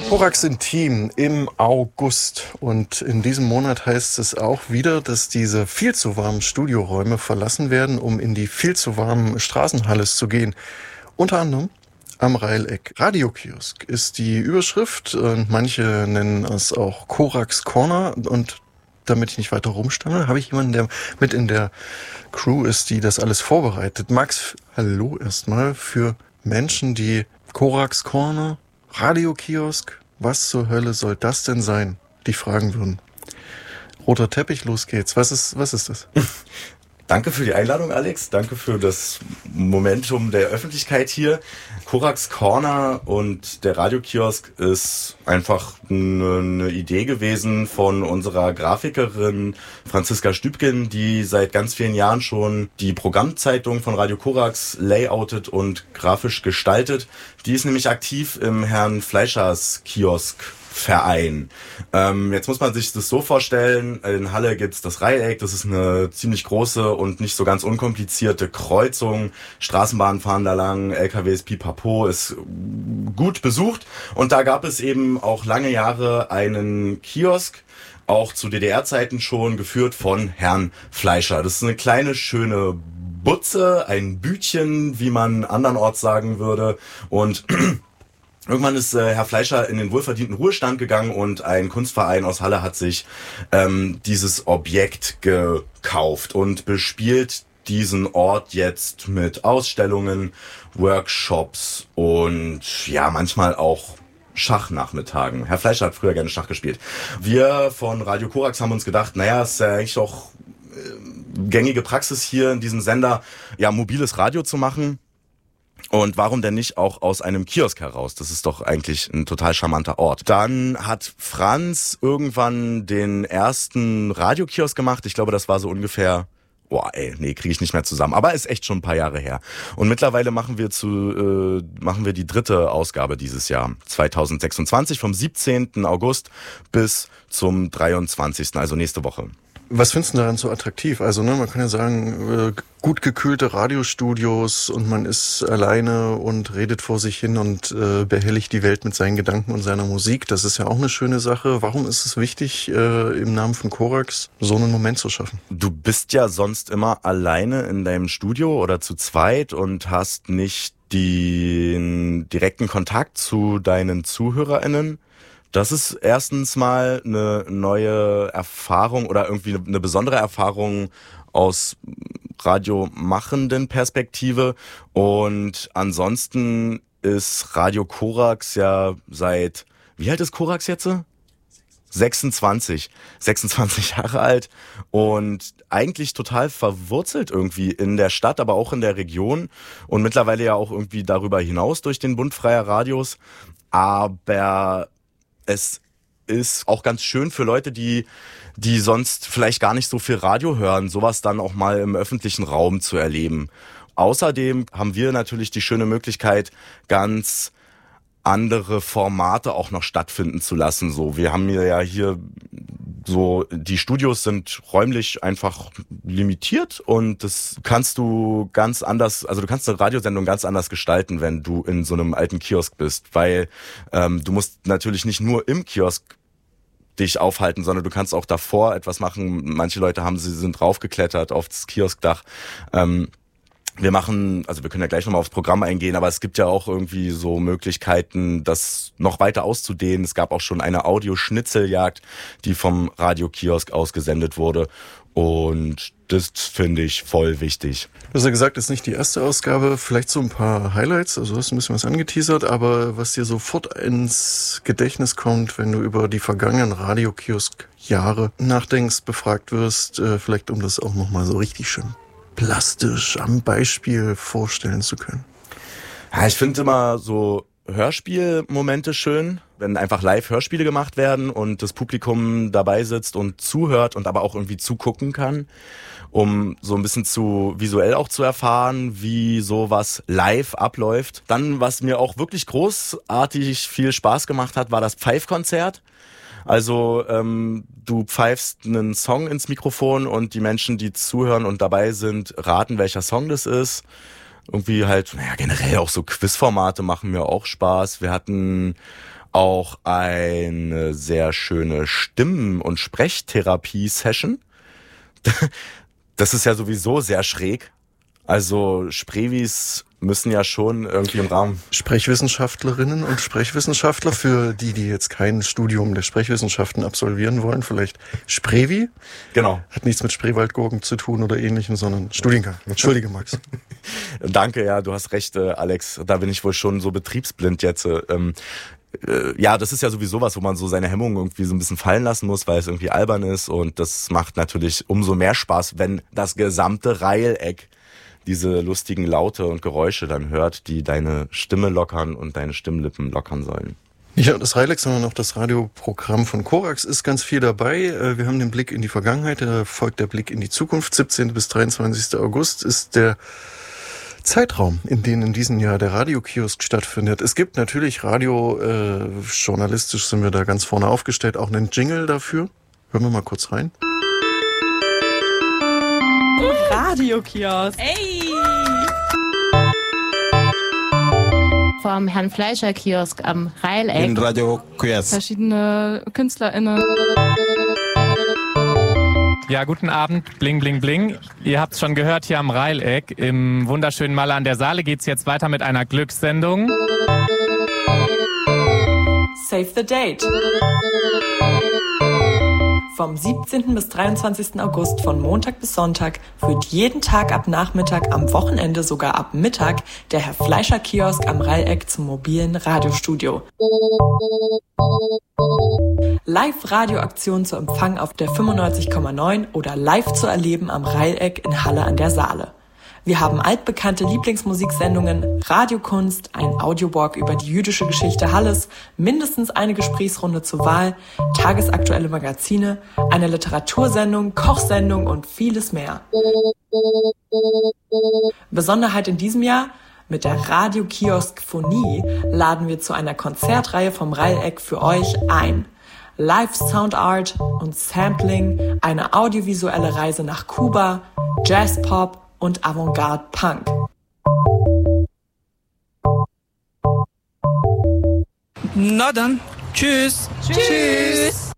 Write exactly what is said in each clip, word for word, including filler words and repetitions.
Korax Intim im August. Und in diesem Monat heißt es auch wieder, dass diese viel zu warmen Studioräume verlassen werden, um in die viel zu warmen Straßenhalles zu gehen. Unter anderem am Reileck. Radiokiosk ist die Überschrift und manche nennen es auch Korax Corner. Und damit ich nicht weiter rumstamme, habe ich jemanden, der mit in der Crew ist, die das alles vorbereitet. Max, hallo erstmal für Menschen, die Korax Corner, Radiokiosk, was zur Hölle soll das denn sein? Die fragen würden. Roter Teppich, los geht's. Was ist, was ist das? Danke für die Einladung, Alex. Danke für das Momentum der Öffentlichkeit hier. Korax Corner und der Radiokiosk ist einfach eine, eine Idee gewesen von unserer Grafikerin Franziska Stübgen, die seit ganz vielen Jahren schon die Programmzeitung von Radio Korax layoutet und grafisch gestaltet. Die ist nämlich aktiv im Herrn Fleischers Kiosk Verein. Ähm, jetzt muss man sich das so vorstellen, in Halle gibt's das Reileck, das ist eine ziemlich große und nicht so ganz unkomplizierte Kreuzung. Straßenbahnen fahren da lang, L K Ws, pipapo, ist gut besucht. Und da gab es eben auch lange Jahre einen Kiosk, auch zu D D R-Zeiten schon, geführt von Herrn Fleischer. Das ist eine kleine, schöne Butze, ein Bütchen, wie man andernorts sagen würde. Und irgendwann ist äh, Herr Fleischer in den wohlverdienten Ruhestand gegangen und ein Kunstverein aus Halle hat sich ähm, dieses Objekt gekauft und bespielt diesen Ort jetzt mit Ausstellungen, Workshops und ja, manchmal auch Schachnachmittagen. Herr Fleischer hat früher gerne Schach gespielt. Wir von Radio Korax haben uns gedacht, naja, ist ja eigentlich auch äh, gängige Praxis hier in diesem Sender, ja, mobiles Radio zu machen. Und warum denn nicht auch aus einem Kiosk heraus? Das ist doch eigentlich ein total charmanter Ort. Dann hat Franz irgendwann den ersten Radiokiosk gemacht. Ich glaube, das war so ungefähr, boah, ey, nee, kriege ich nicht mehr zusammen. Aber ist echt schon ein paar Jahre her. Und mittlerweile machen wir zu, äh, machen wir die dritte Ausgabe dieses Jahr, zwanzig sechsundzwanzig, vom siebzehnten August bis zum dreiundzwanzigsten, also nächste Woche. Was findest du daran so attraktiv? Also, ne, man kann ja sagen, äh, gut gekühlte Radiostudios und man ist alleine und redet vor sich hin und äh, behelligt die Welt mit seinen Gedanken und seiner Musik. Das ist ja auch eine schöne Sache. Warum ist es wichtig, äh, im Namen von Korax so einen Moment zu schaffen? Du bist ja sonst immer alleine in deinem Studio oder zu zweit und hast nicht den direkten Kontakt zu deinen ZuhörerInnen. Das ist erstens mal eine neue Erfahrung oder irgendwie eine besondere Erfahrung aus radiomachenden Perspektive. Und ansonsten ist Radio Korax ja seit, wie alt ist Korax jetzt? sechsundzwanzig. sechsundzwanzig Jahre alt und eigentlich total verwurzelt irgendwie in der Stadt, aber auch in der Region und mittlerweile ja auch irgendwie darüber hinaus durch den Bund freier Radios. Aber es ist auch ganz schön für Leute, die die sonst vielleicht gar nicht so viel Radio hören, sowas dann auch mal im öffentlichen Raum zu erleben. Außerdem haben wir natürlich die schöne Möglichkeit, ganz andere Formate auch noch stattfinden zu lassen. So, wir haben ja hier so, die Studios sind räumlich einfach limitiert und das kannst du ganz anders, also du kannst eine Radiosendung ganz anders gestalten, wenn du in so einem alten Kiosk bist, weil ähm, du musst natürlich nicht nur im Kiosk dich aufhalten, sondern du kannst auch davor etwas machen. Manche Leute haben, sie sind draufgeklettert auf das Kioskdach. Ähm, Wir machen, also wir können ja gleich nochmal aufs Programm eingehen, aber es gibt ja auch irgendwie so Möglichkeiten, das noch weiter auszudehnen. Es gab auch schon eine Audioschnitzeljagd, die vom Radiokiosk ausgesendet wurde und das finde ich voll wichtig. Du hast ja gesagt, das ist nicht die erste Ausgabe, vielleicht so ein paar Highlights, also du hast ein bisschen was angeteasert, aber was dir sofort ins Gedächtnis kommt, wenn du über die vergangenen Radiokiosk-Jahre nachdenkst, befragt wirst, vielleicht um das auch nochmal so richtig schön plastisch am Beispiel vorstellen zu können? Ja, ich finde immer so Hörspielmomente schön, wenn einfach live Hörspiele gemacht werden und das Publikum dabei sitzt und zuhört und aber auch irgendwie zugucken kann, um so ein bisschen zu visuell auch zu erfahren, wie sowas live abläuft. Dann, was mir auch wirklich großartig viel Spaß gemacht hat, war das Pfeifkonzert. Also ähm, du pfeifst einen Song ins Mikrofon und die Menschen, die zuhören und dabei sind, raten, welcher Song das ist. Irgendwie halt, naja, generell auch so Quizformate machen mir auch Spaß. Wir hatten auch eine sehr schöne Stimmen- und Sprechtherapie-Session. Das ist ja sowieso sehr schräg. Also Sprevis müssen ja schon irgendwie im Rahmen... Sprechwissenschaftlerinnen und Sprechwissenschaftler, für die, die jetzt kein Studium der Sprechwissenschaften absolvieren wollen, vielleicht Sprevi. Genau. Hat nichts mit Spreewaldgurken zu tun oder Ähnlichem, sondern Studiengang. Entschuldige, Max. Danke, ja, du hast recht, Alex. Da bin ich wohl schon so betriebsblind jetzt. Ähm, äh, ja, das ist ja sowieso was, wo man so seine Hemmungen irgendwie so ein bisschen fallen lassen muss, weil es irgendwie albern ist. Und das macht natürlich umso mehr Spaß, wenn das gesamte Reileck diese lustigen Laute und Geräusche dann hört, die deine Stimme lockern und deine Stimmlippen lockern sollen. Nicht nur das Reileck, sondern auch das Radioprogramm von Korax ist ganz viel dabei. Wir haben den Blick in die Vergangenheit, da folgt der Blick in die Zukunft. siebzehnten bis dreiundzwanzigsten August ist der Zeitraum, in dem in diesem Jahr der Radiokiosk stattfindet. Es gibt natürlich Radio, äh, journalistisch sind wir da ganz vorne aufgestellt, auch einen Jingle dafür. Hören wir mal kurz rein. Radiokiosk. Ey! Vom Herrn Fleischer Kiosk am Reileck. In Radiokiosk. Verschiedene KünstlerInnen. Ja, guten Abend, bling, bling, bling. Ihr habt's schon gehört, hier am Reileck im wunderschönen Malle an der Saale geht's jetzt weiter mit einer Glückssendung. Save the date. Vom siebzehnten bis dreiundzwanzigsten August von Montag bis Sonntag führt jeden Tag ab Nachmittag, am Wochenende sogar ab Mittag der Herr Fleischer Kiosk am Reileck zum mobilen Radiostudio. Live-Radioaktion zu empfangen auf der fünfundneunzig Komma neun oder live zu erleben am Reileck in Halle an der Saale. Wir haben altbekannte Lieblingsmusiksendungen, Radiokunst, ein Audiowalk über die jüdische Geschichte Halles, mindestens eine Gesprächsrunde zur Wahl, tagesaktuelle Magazine, eine Literatursendung, Kochsendung und vieles mehr. Besonderheit in diesem Jahr: Mit der Radiokiosk-Phonie laden wir zu einer Konzertreihe vom Reileck für euch ein. Live Soundart und Sampling, eine audiovisuelle Reise nach Kuba, Jazzpop und Avantgarde Punk. Na dann, tschüss. Tschüss.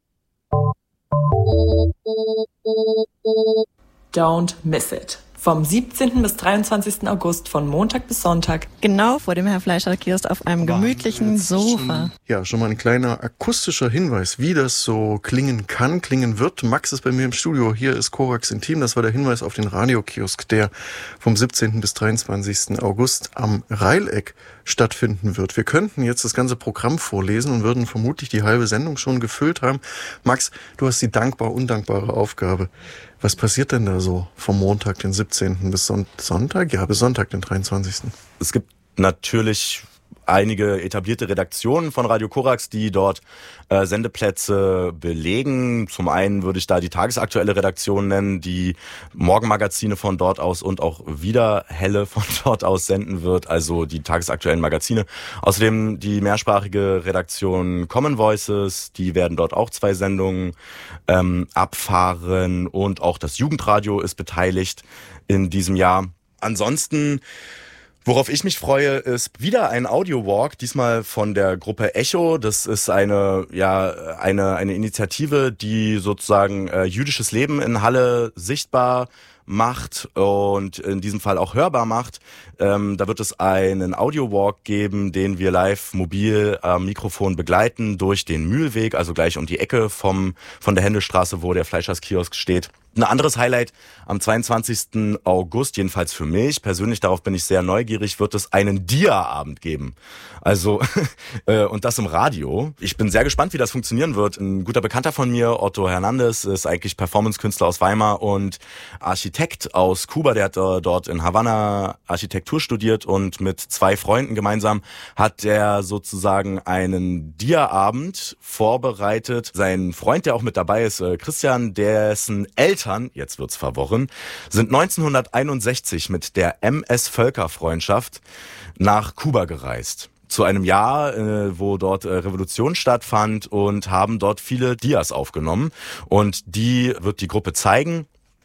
Don't miss it. Vom siebzehnten bis dreiundzwanzigsten August von Montag bis Sonntag. Genau vor dem Herr Fleischer Kiosk auf einem gemütlichen Sofa. Ja, schon mal ein kleiner akustischer Hinweis, wie das so klingen kann, klingen wird. Max ist bei mir im Studio, hier ist Korax Intim. Das war der Hinweis auf den Radiokiosk, der vom siebzehnten bis dreiundzwanzigsten August am Reileck stattfinden wird. Wir könnten jetzt das ganze Programm vorlesen und würden vermutlich die halbe Sendung schon gefüllt haben. Max, du hast die dankbar undankbare Aufgabe. Was passiert denn da so vom Montag, den siebzehnten bis Sonntag? Ja, bis Sonntag, den dreiundzwanzigsten Es gibt natürlich einige etablierte Redaktionen von Radio Korax, die dort äh, Sendeplätze belegen. Zum einen würde ich da die tagesaktuelle Redaktion nennen, die Morgenmagazine von dort aus und auch wieder Helle von dort aus senden wird, also die tagesaktuellen Magazine. Außerdem die mehrsprachige Redaktion Common Voices, die werden dort auch zwei Sendungen ähm, abfahren, und auch das Jugendradio ist beteiligt in diesem Jahr. Ansonsten, worauf ich mich freue, ist wieder ein Audio-Walk, diesmal von der Gruppe Echo. Das ist eine, ja, eine, eine Initiative, die sozusagen äh, jüdisches Leben in Halle sichtbar macht und in diesem Fall auch hörbar macht. Ähm, da wird es einen Audio-Walk geben, den wir live mobil am Mikrofon begleiten durch den Mühlweg, also gleich um die Ecke vom von der Händelstraße, wo der Fleischers Kiosk steht. Ein anderes Highlight am zweiundzwanzigsten August, jedenfalls für mich persönlich, darauf bin ich sehr neugierig, wird es einen Dia-Abend geben. Also, äh, und das im Radio. Ich bin sehr gespannt, wie das funktionieren wird. Ein guter Bekannter von mir, Otto Hernandez, ist eigentlich Performance-Künstler aus Weimar und Architekt aus Kuba. Der hat äh, dort in Havanna Architektur studiert, und mit zwei Freunden gemeinsam hat er sozusagen einen Dia-Abend vorbereitet. Sein Freund, der auch mit dabei ist, äh, Christian, dessen Eltern, jetzt wird's verworren, sind neunzehnhunderteinundsechzig mit der M S Völkerfreundschaft nach Kuba gereist. Zu einem Jahr, äh, wo dort äh, Revolution stattfand, und haben dort viele Dias aufgenommen. Und die wird die Gruppe zeigen.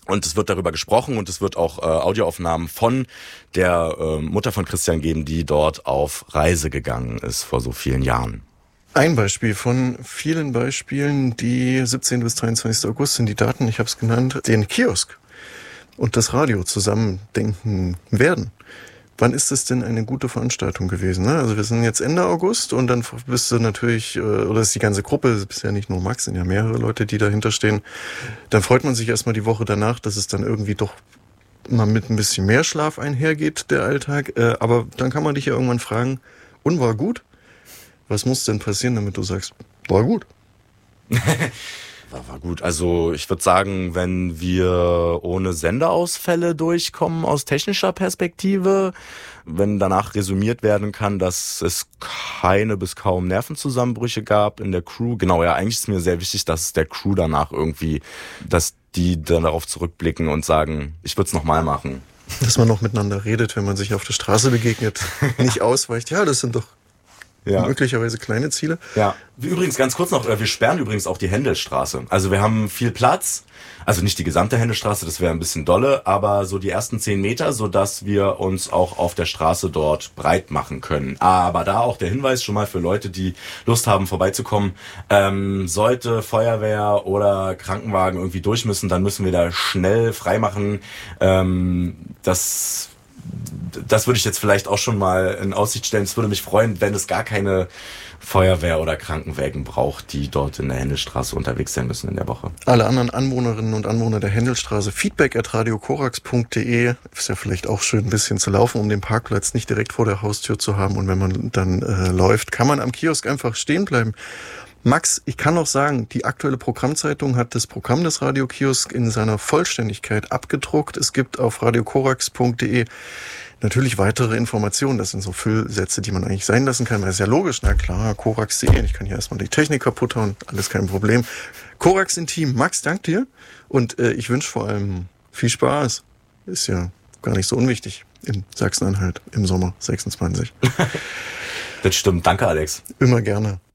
Und es wird darüber gesprochen und es wird auch äh, Audioaufnahmen von der äh, Mutter von Christian geben, die dort auf Reise gegangen ist vor so vielen Jahren. Ein Beispiel von vielen Beispielen, die siebzehnten bis dreiundzwanzigsten August sind die Daten, ich habe es genannt, den Kiosk und das Radio zusammendenken werden. Wann ist das denn eine gute Veranstaltung gewesen? Ne? Also wir sind jetzt Ende August und dann bist du natürlich, oder ist die ganze Gruppe, es ist ja nicht nur Max, sind ja mehrere Leute, die dahinter stehen. Dann freut man sich erstmal die Woche danach, dass es dann irgendwie doch mal mit ein bisschen mehr Schlaf einhergeht, der Alltag. Aber dann kann man dich ja irgendwann fragen, und war gut? Was muss denn passieren, damit du sagst, war gut? War, war gut. Also ich würde sagen, wenn wir ohne Sendeausfälle durchkommen aus technischer Perspektive, wenn danach resümiert werden kann, dass es keine bis kaum Nervenzusammenbrüche gab in der Crew. Genau, ja, eigentlich ist mir sehr wichtig, dass der Crew danach irgendwie, dass die dann darauf zurückblicken und sagen, ich würde es nochmal machen. Dass man noch miteinander redet, wenn man sich auf der Straße begegnet, nicht ausweicht. Ja, das sind doch ja. möglicherweise kleine Ziele. Ja. Übrigens ganz kurz noch, wir sperren übrigens auch die Händelstraße. Also wir haben viel Platz, also nicht die gesamte Händelstraße, das wäre ein bisschen dolle, aber so die ersten zehn Meter, sodass wir uns auch auf der Straße dort breit machen können. Aber da auch der Hinweis schon mal für Leute, die Lust haben vorbeizukommen, ähm, sollte Feuerwehr oder Krankenwagen irgendwie durch müssen, dann müssen wir da schnell freimachen. Ähm, das Das würde ich jetzt vielleicht auch schon mal in Aussicht stellen. Es würde mich freuen, wenn es gar keine Feuerwehr oder Krankenwägen braucht, die dort in der Händelstraße unterwegs sein müssen in der Woche. Alle anderen Anwohnerinnen und Anwohner der Händelstraße, feedback at radiokorax punkt de. Ist ja vielleicht auch schön, ein bisschen zu laufen, um den Parkplatz nicht direkt vor der Haustür zu haben. Und wenn man dann äh, läuft, kann man am Kiosk einfach stehen bleiben. Max, ich kann noch sagen, die aktuelle Programmzeitung hat das Programm des Radiokiosk in seiner Vollständigkeit abgedruckt. Es gibt auf radiokorax punkt de natürlich weitere Informationen. Das sind so Füllsätze, die man eigentlich sein lassen kann. Das ist ja logisch, na klar, korax punkt de. Ich kann hier erstmal die Technik kaputt hauen, alles kein Problem. Korax Intim, Max, dank dir. Und äh, ich wünsche vor allem viel Spaß. Ist ja gar nicht so unwichtig in Sachsen-Anhalt im Sommer sechsundzwanzig. Das stimmt. Danke, Alex. Immer gerne.